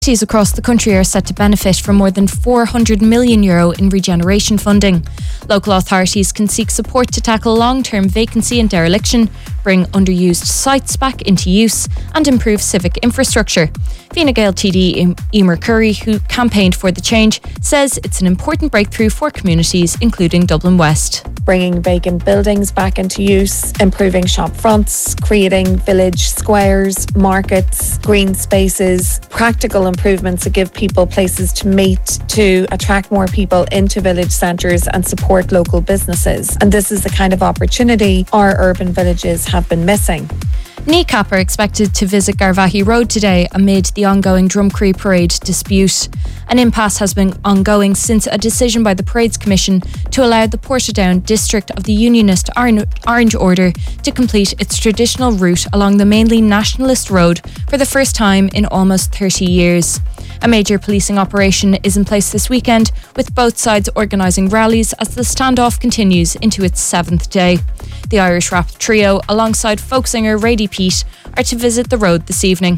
Cities across the country are set to benefit from more than €400 million in regeneration funding. Local authorities can seek support to tackle long-term vacancy and dereliction, bring underused sites back into use and improve civic infrastructure. Fine Gael TD Emer Curry, who campaigned for the change, says it's an important breakthrough for communities, including Dublin West. Bringing vacant buildings back into use, improving shop fronts, creating village squares, markets, green spaces, practical improvements that give people places to meet, to attract more people into village centres and support local businesses. And this is the kind of opportunity our urban villages have been missing. NECAP are expected to visit Garvaghey Road today amid the ongoing Drumcree Parade dispute. An impasse has been ongoing since a decision by the Parades Commission to allow the Portadown district of the Unionist Orange Order to complete its traditional route along the mainly nationalist road for the first time in almost 30 years. A major policing operation is in place this weekend, with both sides organising rallies as the standoff continues into its 7th day. The Irish rap trio, alongside folk singer Rady Pete, are to visit the road this evening.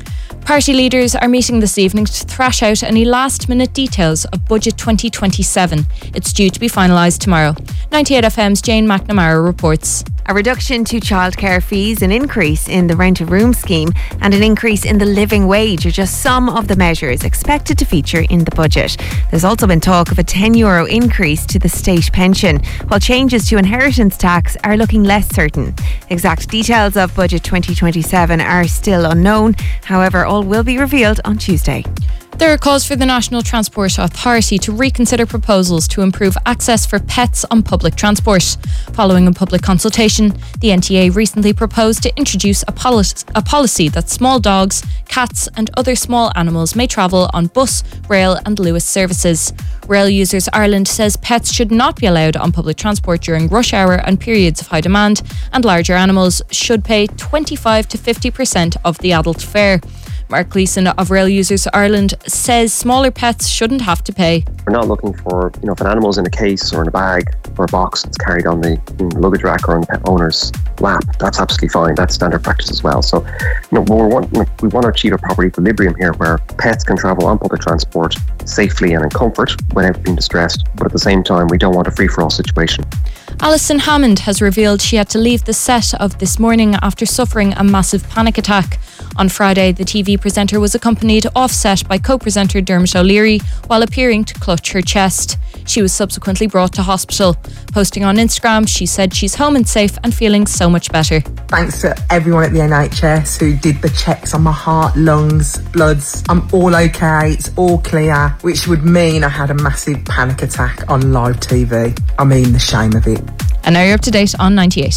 Party leaders are meeting this evening to thrash out any last-minute details of Budget 2027. It's due to be finalised tomorrow. 98FM's Jane McNamara reports. A reduction to childcare fees, an increase in the rent-a-room scheme and an increase in the living wage are just some of the measures expected to feature in the budget. There's also been talk of a €10 increase to the state pension, while changes to inheritance tax are looking less certain. Exact details of Budget 2027 are still unknown. However, all will be revealed on Tuesday. There are calls for the National Transport Authority to reconsider proposals to improve access for pets on public transport. Following a public consultation, the NTA recently proposed to introduce a policy that small dogs, cats and other small animals may travel on bus, rail and Luas services. Rail Users Ireland says pets should not be allowed on public transport during rush hour and periods of high demand, and larger animals should pay 25 to 50% of the adult fare. Mark Gleeson of Rail Users Ireland says smaller pets shouldn't have to pay. We're not looking for, if an animal's in a case or in a bag or a box that's carried on the luggage rack or on the pet owner's lap, that's absolutely fine. That's standard practice as well. So, we want to achieve a proper equilibrium here where pets can travel on public transport safely and in comfort without being distressed. But at the same time, we don't want a free-for-all situation. Alison Hammond has revealed she had to leave the set of This Morning after suffering a massive panic attack. On Friday, the TV presenter was accompanied off-set by co-presenter Dermot O'Leary while appearing to clutch her chest. She was subsequently brought to hospital. Posting on Instagram, she said she's home and safe and feeling so much better. Thanks to everyone at the NHS who did the checks on my heart, lungs, bloods. I'm all okay, it's all clear, which would mean I had a massive panic attack on live TV. I mean, the shame of it. And now you're up to date on 98.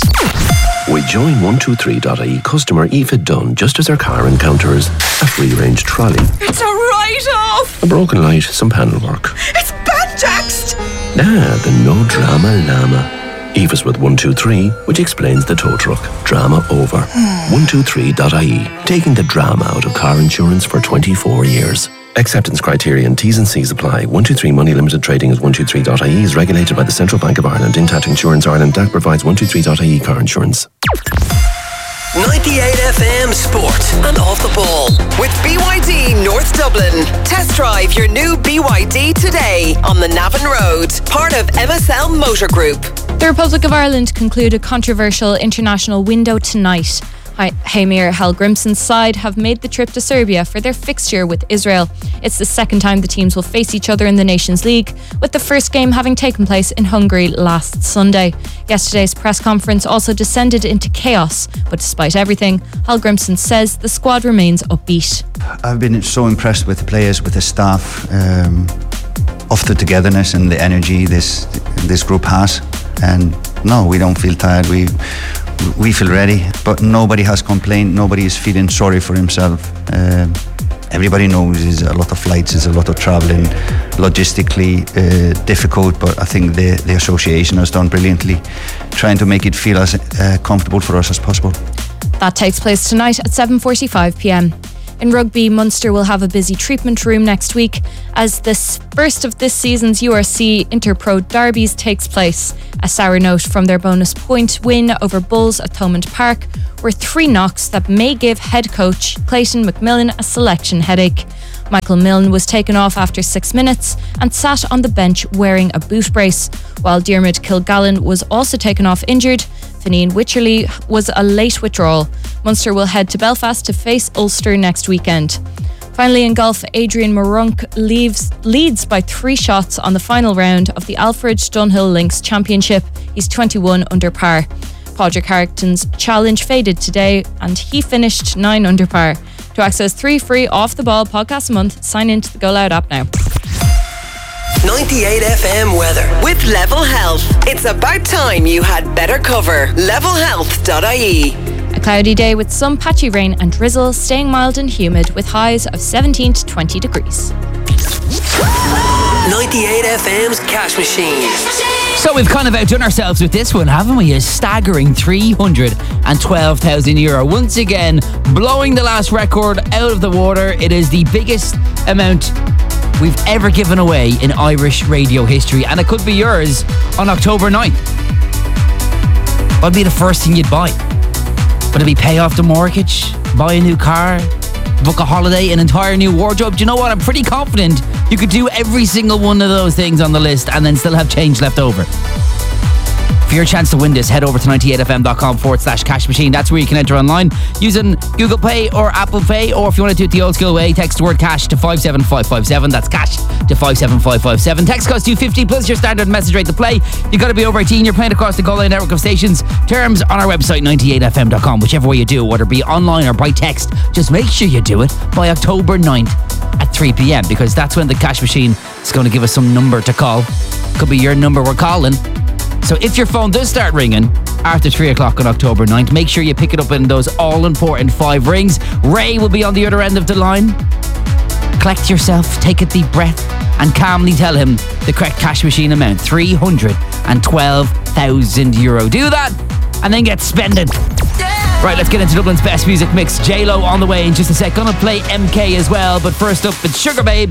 We join 123.ie customer Aoife Dunn just as her car encounters a free-range trolley. It's a write-off! A broken light, some panel work. It's banjaxed! The no drama llama. Aoife's with 123, which explains the tow truck. Drama over. 123.ie, taking the drama out of car insurance for 24 years. Acceptance criteria and T's and C's apply. 123 Money Limited Trading as 123.ie is regulated by the Central Bank of Ireland. Intact Insurance Ireland DAC provides 123.ie car insurance. 98FM Sport and Off the Ball with BYD North Dublin. Test drive your new BYD today on the Navan Road, part of MSL Motor Group. The Republic of Ireland conclude a controversial international window tonight. Heimir Hallgrímsson's side have made the trip to Serbia for their fixture with Israel. It's the second time the teams will face each other in the Nations League, with the first game having taken place in Hungary last Sunday. Yesterday's press conference also descended into chaos, but despite everything, Hallgrímsson says the squad remains upbeat. I've been so impressed with the players, with the staff, of the togetherness and the energy this group has. And no, we don't feel tired. We feel ready, but nobody has complained. Nobody is feeling sorry for himself. Everybody knows there's a lot of flights, there's a lot of traveling, logistically difficult, but I think the association has done brilliantly, trying to make it feel as comfortable for us as possible. That takes place tonight at 7:45pm. In rugby, Munster will have a busy treatment room next week as the first of this season's URC Interpro derbies takes place. A sour note from their bonus point win over Bulls at Thomond Park were 3 knocks that may give head coach Clayton McMillan a selection headache. Michael Milne was taken off after 6 minutes and sat on the bench wearing a boot brace, while Diarmuid Kilgallen was also taken off injured. Fineen Wycherley was a late withdrawal. Munster will head to Belfast to face Ulster next weekend. Finally, in golf, Adrian Marunk leads by 3 shots on the final round of the Alfred Dunhill Links Championship. He's 21 under par. Padraig Harrington's challenge faded today and he finished 9 under par. To access 3 free Off the Ball podcasts a month, sign into the Go Loud app now. 98 FM weather with Level Health. It's about time you had better cover. Levelhealth.ie. A cloudy day with some patchy rain and drizzle, staying mild and humid with highs of 17 to 20 degrees. 98 FM's Cash Machine. So we've kind of outdone ourselves with this one, haven't we? A staggering €312,000. Once again, blowing the last record out of the water. It is the biggest amount we've ever given away in Irish radio history, and it could be yours on October 9th. What'd be the first thing you'd buy? Would it be pay off the mortgage, buy a new car, book a holiday, an entire new wardrobe? Do you know what? I'm pretty confident you could do every single one of those things on the list and then still have change left over. For your chance to win this, head over to 98fm.com/cash machine. That's where you can enter online using Google Pay or Apple Pay, or if you want to do it the old school way, text the word cash to 57557. That's cash to 57557. Text costs $2.50 plus your standard message rate to play. You've got to be over 18. You're playing across the Go Loud network of stations. Terms on our website 98fm.com. Whichever way you do it, whether it be online or by text, just make sure you do it by October 9th at 3 p.m. because that's when the cash machine is going to give us some number to call. Could be your number we're calling. So if your phone does start ringing after 3 o'clock on October 9th, make sure you pick it up in those all-important 5 rings. Ray will be on the other end of the line. Collect yourself, take a deep breath, and calmly tell him the correct cash machine amount, €312,000. Do that, and then get spending. Right, let's get into Dublin's best music mix. J-Lo on the way in just a sec. Gonna play MK as well, but first up, it's Sugar Babes.